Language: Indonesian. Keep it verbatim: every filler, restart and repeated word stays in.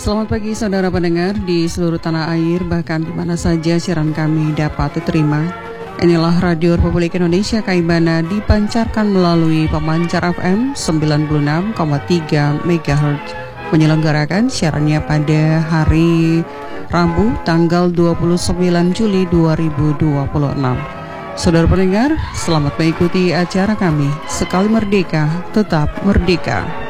Selamat pagi saudara pendengar di seluruh tanah air, bahkan di mana saja siaran kami dapat diterima. Inilah Radio Republik Indonesia Kaibana dipancarkan melalui pemancar F M sembilan puluh enam koma tiga megahertz, menyelenggarakan siarannya pada hari Rabu tanggal dua puluh sembilan Juli dua ribu dua puluh enam. Saudara pendengar, selamat mengikuti acara kami. Sekali merdeka, tetap merdeka.